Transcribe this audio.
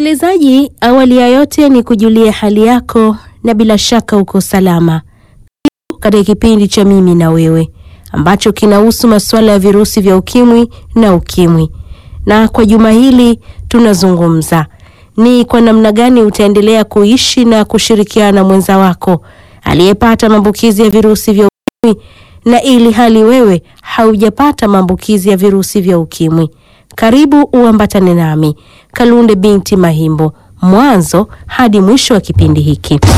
Msikilizaji, awali ya yote ni kujulia hali yako na bila shaka uko salama. Katika kipindi cha Mimi na Wewe ambacho kinahusu masuala ya virusi vya ukimwi na ukimwi. Na kwa juma hili tunazungumza ni kwa namna gani utaendelea kuishi na kushirikiana na mwenza wako aliyepata maambukizi ya virusi vya ukimwi na ili hali wewe haujapata maambukizi ya virusi vya ukimwi. Karibu uambatane nami Kalunde binti Mahimbo mwanzo hadi mwisho wa kipindi hiki.